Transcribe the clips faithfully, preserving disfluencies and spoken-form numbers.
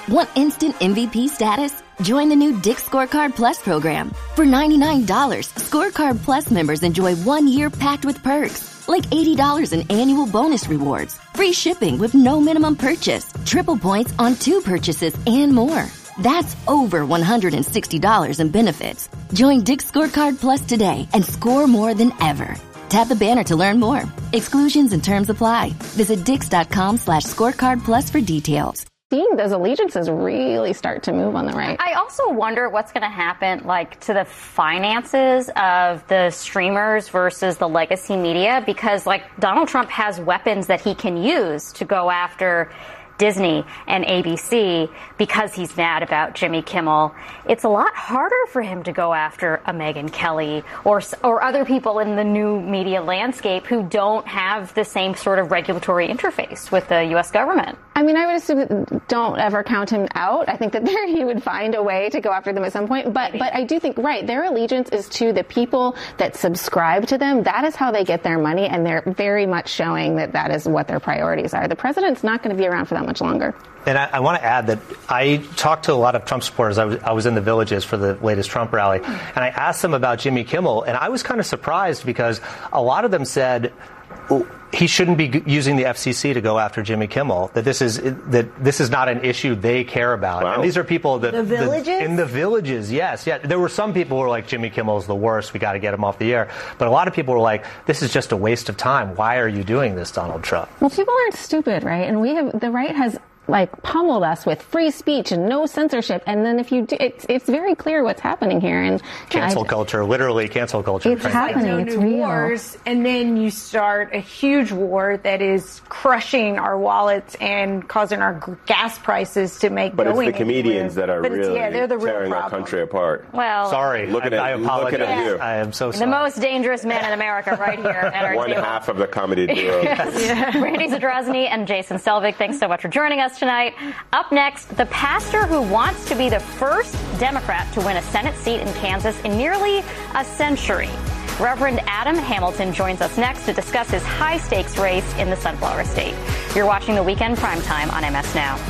Want instant M V P status? Join the new Dick's Scorecard Plus program. For ninety-nine dollars, Scorecard Plus members enjoy one year packed with perks, like eighty dollars in annual bonus rewards, free shipping with no minimum purchase, triple points on two purchases, and more. That's over one hundred sixty dollars in benefits. Join Dick's Scorecard Plus today and score more than ever. Tap the banner to learn more. Exclusions and terms apply. Visit dix.com slash scorecard plus for details. Seeing those allegiances really start to move on the right. I also wonder what's going to happen, like, to the finances of the streamers versus the legacy media, because, like, Donald Trump has weapons that he can use to go after Disney and A B C because he's mad about Jimmy Kimmel. It's a lot harder for him to go after a Megyn Kelly or or other people in the new media landscape who don't have the same sort of regulatory interface with the U S government. I mean, I would assume that don't ever count him out. I think that there he would find a way to go after them at some point. But Maybe. but I do think, right, their allegiance is to the people that subscribe to them. That is how they get their money, and they're very much showing that that is what their priorities are. The president's not going to be around for that much longer. And I, I want to add that I talked to a lot of Trump supporters. I was, I was in the Villages for the latest Trump rally, and I asked them about Jimmy Kimmel, and I was kind of surprised because a lot of them said, well, he shouldn't be using the F C C to go after Jimmy Kimmel. That this is that this is not an issue they care about. Wow. And these are people that the Villages the, in the Villages. Yes, yeah. There were some people who were like, Jimmy Kimmel is the worst. We got to get him off the air. But a lot of people were like, this is just a waste of time. Why are you doing this, Donald Trump? Well, people aren't stupid, right? And we have the right has. like pummeled us with free speech and no censorship, and then if you do, it's it's very clear what's happening here. And cancel I, culture, literally cancel culture. It's happening. Like no it's new real. wars, and then you start a huge war that is crushing our wallets and causing our g- gas prices to make. But it's the anywhere. comedians that are but really yeah, they're the real tearing our problem. country apart. Well, sorry, looking I, at, I apologize. looking at you. I am so sorry. The most dangerous man in America, right here at our One table. half of the comedy duo. Yeah. Randy Zadrozny and Jason Selvig, thanks so much for joining us tonight. Up next, the pastor who wants to be the first Democrat to win a Senate seat in Kansas in nearly a century. Reverend Adam Hamilton joins us next to discuss his high-stakes race in the Sunflower State. You're watching the Weekend Primetime on M S Now.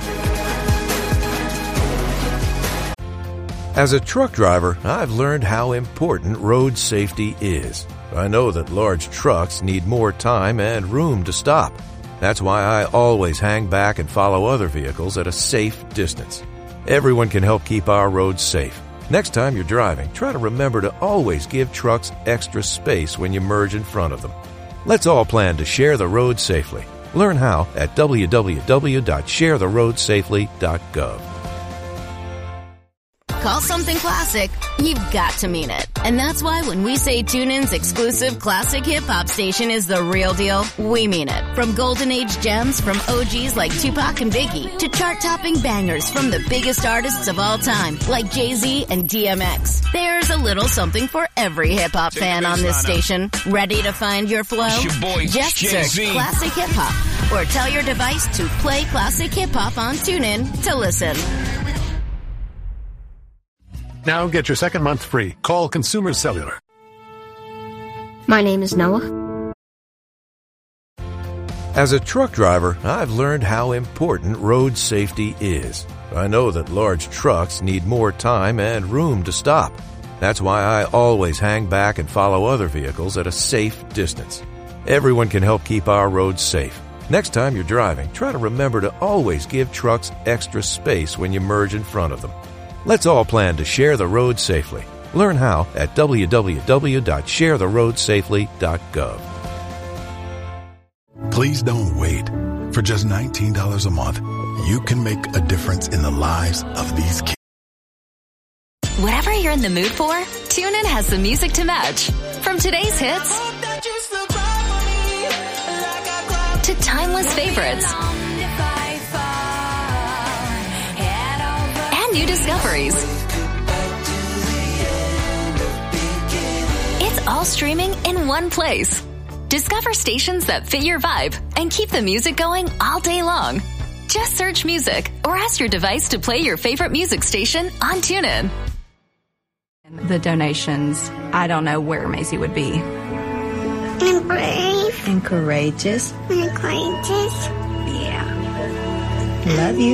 As a truck driver, I've learned how important road safety is. I know that large trucks need more time and room to stop. That's why I always hang back and follow other vehicles at a safe distance. Everyone can help keep our roads safe. Next time you're driving, try to remember to always give trucks extra space when you merge in front of them. Let's all plan to share the road safely. Learn how at w w w dot share the road safely dot gov. Call something classic, you've got to mean it. And that's why when we say TuneIn's exclusive classic hip-hop station is the real deal, we mean it. From golden age gems from O Gs like Tupac and Biggie to chart-topping bangers from the biggest artists of all time like Jay-Z and D M X. There's a little something for every hip-hop fan on this station. Ready to find your flow? Your boy, Just Jay-Z. search Classic Hip-Hop or tell your device to play Classic Hip-Hop on TuneIn to listen. Now get your second month free. Call Consumer Cellular. My name is Noah. As a truck driver, I've learned how important road safety is. I know that large trucks need more time and room to stop. That's why I always hang back and follow other vehicles at a safe distance. Everyone can help keep our roads safe. Next time you're driving, try to remember to always give trucks extra space when you merge in front of them. Let's all plan to share the road safely. Learn how at w w w dot share the road safely dot gov. Please don't wait. For just nineteen dollars a month, you can make a difference in the lives of these kids. Whatever you're in the mood for, TuneIn has the music to match. From today's hits to timeless favorites. New discoveries. It's all streaming in one place. Discover stations that fit your vibe and keep the music going all day long. Just search music or ask your device to play your favorite music station on TuneIn. The donations, I don't know where Maisie would be. And brave. And courageous. And courageous. Yeah. Love you.